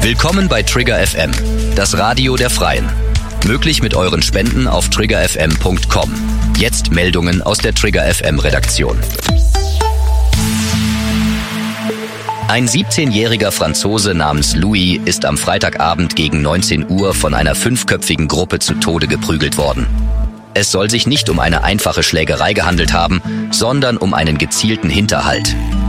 Willkommen bei Trigger FM, das Radio der Freien. Möglich mit euren Spenden auf triggerfm.com. Jetzt Meldungen aus der Trigger FM Redaktion. Ein 17-jähriger Franzose namens Louis ist am Freitagabend gegen 19 Uhr von einer 5-köpfigen Gruppe zu Tode geprügelt worden. Es soll sich nicht um eine einfache Schlägerei gehandelt haben, sondern um einen gezielten Hinterhalt.